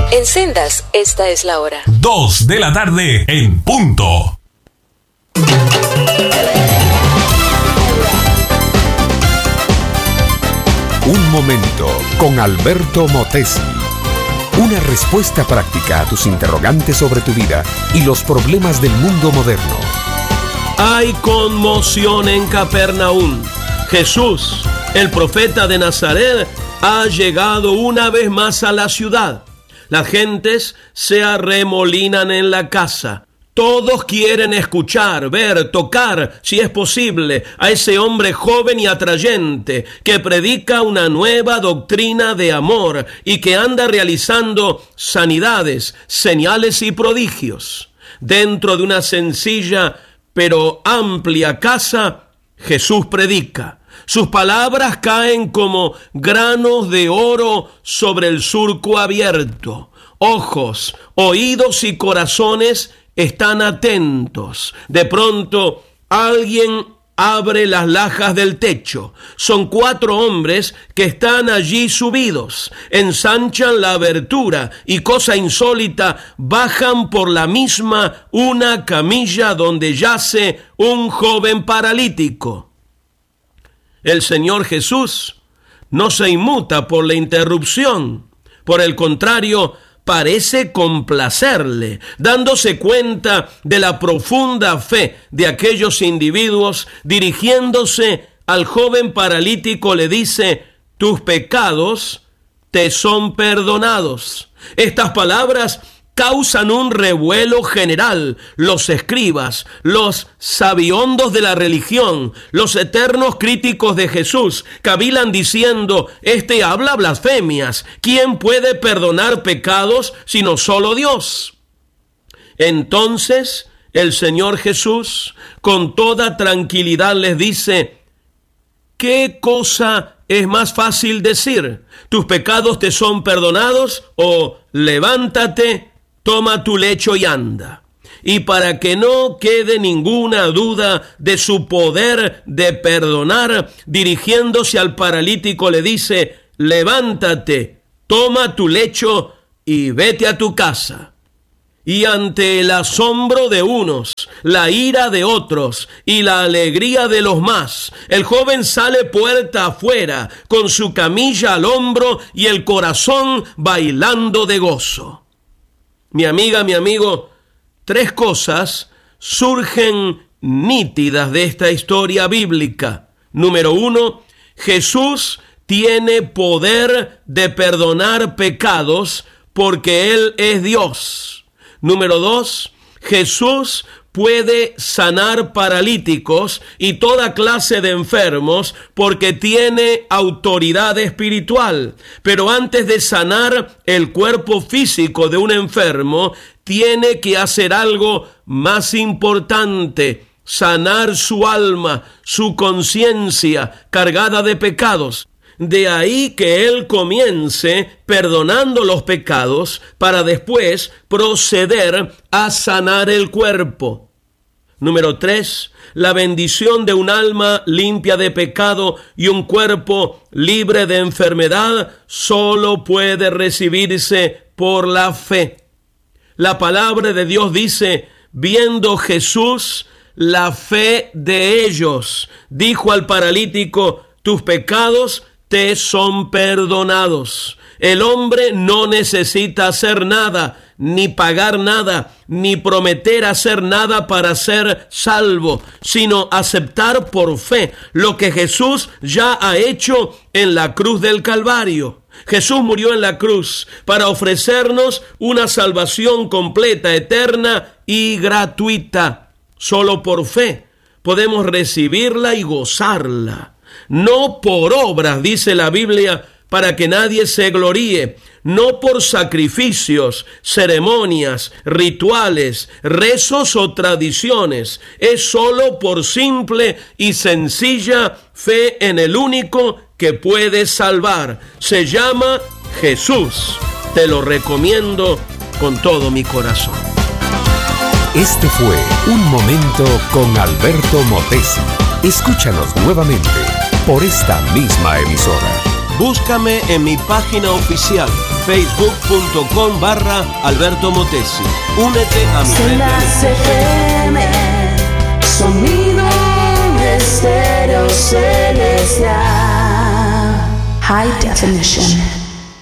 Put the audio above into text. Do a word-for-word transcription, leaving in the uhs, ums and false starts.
En Sendas, esta es la hora. Dos de la tarde en punto. Un momento con Alberto Motesi. Una respuesta práctica a tus interrogantes sobre tu vida y los problemas del mundo moderno. Hay conmoción en Capernaum. Jesús, el profeta de Nazaret, ha llegado una vez más a la ciudad. Las gentes se arremolinan en la casa. Todos quieren escuchar, ver, tocar, si es posible, a ese hombre joven y atrayente que predica una nueva doctrina de amor y que anda realizando sanidades, señales y prodigios. Dentro de una sencilla pero amplia casa, Jesús predica. Sus palabras caen como granos de oro sobre el surco abierto. Ojos, oídos y corazones están atentos. De pronto, alguien abre las lajas del techo. Son cuatro hombres que están allí subidos. Ensanchan la abertura y, cosa insólita, bajan por la misma una camilla donde yace un joven paralítico. El Señor Jesús no se inmuta por la interrupción. Por el contrario, parece complacerle, dándose cuenta de la profunda fe de aquellos individuos. Dirigiéndose al joven paralítico, le dice: tus pecados te son perdonados. Estas palabras causan un revuelo general. Los escribas, los sabiondos de la religión, los eternos críticos de Jesús, cavilan diciendo: este habla blasfemias. ¿Quién puede perdonar pecados sino solo Dios? Entonces el Señor Jesús, con toda tranquilidad, les dice: ¿qué cosa es más fácil decir? ¿Tus pecados te son perdonados? O levántate, toma tu lecho y anda. Y para que no quede ninguna duda de su poder de perdonar, dirigiéndose al paralítico le dice: levántate, toma tu lecho y vete a tu casa. Y ante el asombro de unos, la ira de otros y la alegría de los más, el joven sale puerta afuera con su camilla al hombro y el corazón bailando de gozo. Mi amiga, mi amigo, tres cosas surgen nítidas de esta historia bíblica. Número uno, Jesús tiene poder de perdonar pecados porque Él es Dios. Número dos, Jesús puede sanar paralíticos y toda clase de enfermos porque tiene autoridad espiritual. Pero antes de sanar el cuerpo físico de un enfermo, tiene que hacer algo más importante: sanar su alma, su conciencia cargada de pecados. De ahí que Él comience perdonando los pecados para después proceder a sanar el cuerpo. Número tres, la bendición de un alma limpia de pecado y un cuerpo libre de enfermedad solo puede recibirse por la fe. La palabra de Dios dice: viendo Jesús la fe de ellos, dijo al paralítico: tus pecados te son perdonados. El hombre no necesita hacer nada, ni pagar nada, ni prometer hacer nada para ser salvo, sino aceptar por fe lo que Jesús ya ha hecho en la cruz del Calvario. Jesús murió en la cruz para ofrecernos una salvación completa, eterna y gratuita. Solo por fe podemos recibirla y gozarla. No por obras, dice la Biblia, para que nadie se gloríe, no por sacrificios, ceremonias, rituales, rezos o tradiciones. Es solo por simple y sencilla fe en el único que puede salvar. Se llama Jesús. Te lo recomiendo con todo mi corazón. Este fue Un Momento con Alberto Motesi. Escúchanos nuevamente por esta misma emisora. Búscame en mi página oficial facebook.com barra Alberto Motesi. Únete a mi red. F M, sonido estéreo celestial, high definition.